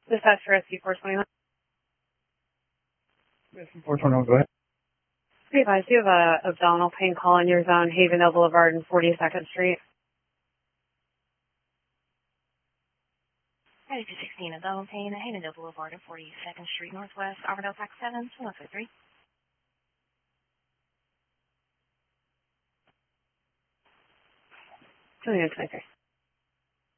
Dispatch for SC 421. SC 421, go ahead. Be advised, you have a abdominal pain call in your zone, Havendale Boulevard and 42nd Street. Ready for 16, abdominal pain at Havendale Boulevard and 42nd Street Northwest, Auburndale, Tax 7, 153. Julian 23.